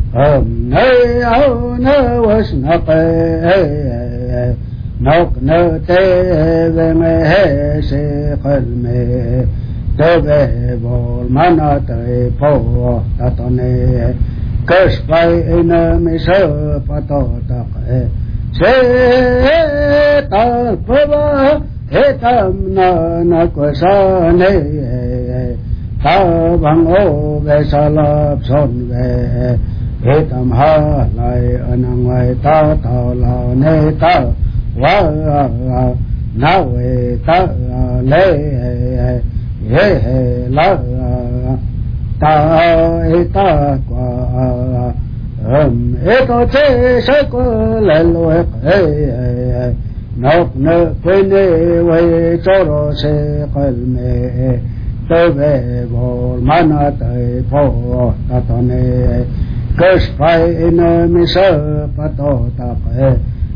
nay áo nơ was nọc nọc nơ te về mê se khel mê te về bol mana te po ta tone kes pai ina mi se pato ta se ta pava hetam na ko sa ne ta bang o ve salap son ve hetam ha lai anang vai ta ta la ne ta wa na ve ta le he la ta ta qua eto che se ko le lo nọc nơ quên quay cho rồi sẽ khởi mẹ tới về bộ mana tới phố ta to nè cơ phải nên mi sơ bắt đầu ta phải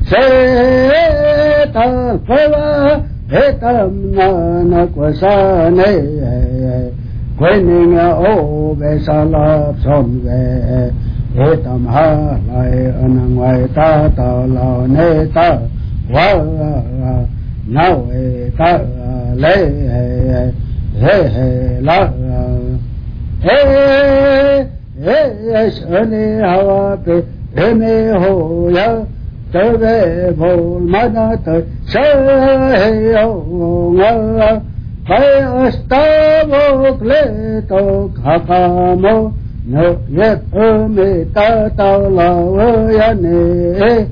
sẽ ta phải hết tâm na của sa nè quên nghe ô về sa lấp son về hết tâm ha lại anh ngoài ta ta lao nè ta wa now ta le he la he shani hawa pe me ho ya te ve bol mana te se he o nga kai asta mo kle to khakamo no yet me ta ta la ya ne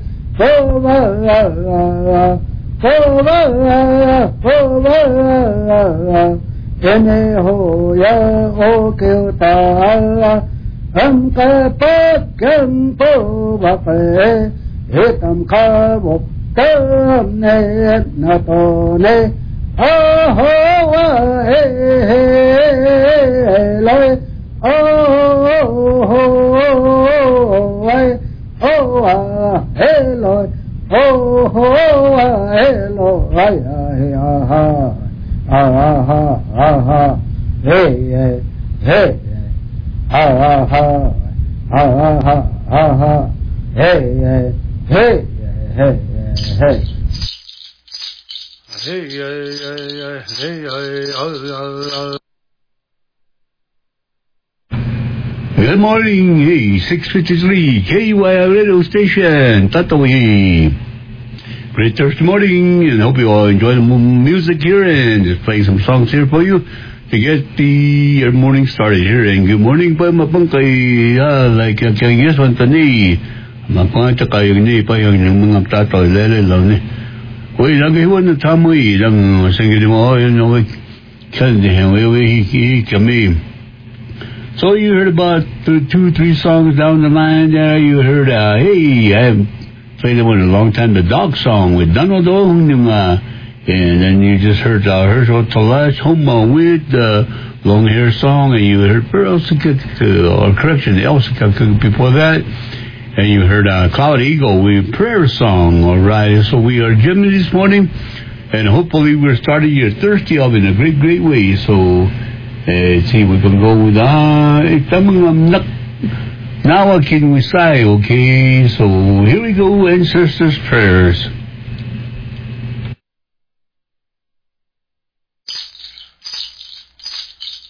Tene ho ya o kêu ta âm ca bát kem po bạc hết âm ca bộc tâm ne na to ne ho wa he loi hello hello hey hey Good morning, hey, 653 KUI radio station, Tatawi. Great Thursday morning, and hope you all enjoy the music here, and just playing some songs here for you to get your morning started here. And good morning pa mapangkay, like yes one tani, mapangkay kayo ni pa yung mga tatoy lele lang ni. Uy, lagi huwag na tamoy lang singin mo yun yung kandi he kami. So you heard about 2-3 songs down the line there. You heard, hey, I haven't played it in a long time, the Dog Song with Donald O'Hung, and then you just heard Herschel Talash Homa with the Long Hair Song, and you heard Elsa before that, and you heard Cloud Eagle with Prayer Song. All right, so we are Jimmy this morning, and hopefully we're starting your Thursday off in a great way. So see, we can go with now what can we say? Okay, so here we go, ancestors' prayers.